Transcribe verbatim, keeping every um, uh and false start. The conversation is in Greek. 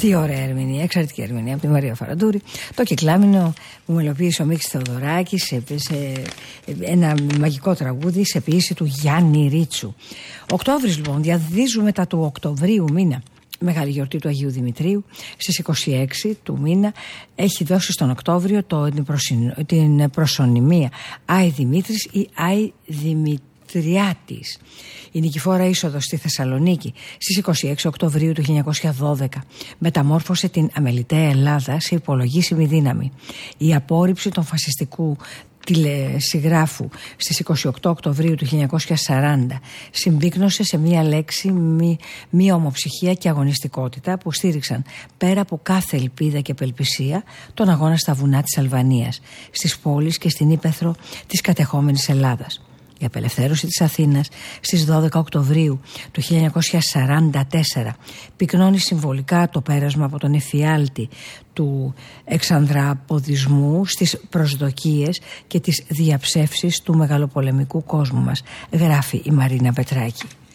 Τι ωραία ερμηνεία, εξαιρετική ερμηνεία από τη Μαρία Φαραντούρη. Το Κυκλάμινο που μελοποίησε ο Μίκης Θεοδωράκης σε, σε ένα μαγικό τραγούδι σε ποιήση του Γιάννη Ρίτσου. Οκτώβρης λοιπόν, διαδίδουμε τα του Οκτωβρίου μήνα. Μεγάλη γιορτή του Αγίου Δημητρίου. Στις είκοσι έξι του μήνα έχει δώσει στον Οκτώβριο το, την, προσυ, την προσωνυμία Άι Δημήτρης ή Άι Δημητριάτης. Η Νικηφόρα είσοδος στη Θεσσαλονίκη στις είκοσι έξι Οκτωβρίου του χίλια εννιακόσια δώδεκα μεταμόρφωσε την αμεληταία Ελλάδα σε υπολογίσιμη δύναμη. Η απόρριψη των φασιστικού τηλεσυγράφου στις είκοσι οκτώ Οκτωβρίου του χίλια εννιακόσια σαράντα συμπίκνωσε σε μία λέξη μη, μία ομοψυχία και αγωνιστικότητα που στήριξαν πέρα από κάθε ελπίδα και απελπισία τον αγώνα στα βουνά της Αλβανίας, στις πόλεις και στην ύπαιθρο της κατεχόμενης Ελλάδας. Η απελευθέρωση της Αθήνας στις δώδεκα Οκτωβρίου του χίλια εννιακόσια σαράντα τέσσερα πυκνώνει συμβολικά το πέρασμα από τον εφιάλτη του εξανδραποδισμού στις προσδοκίες και τις διαψεύσεις του μεγαλοπολεμικού κόσμου μας, γράφει η Μαρίνα Πετράκη.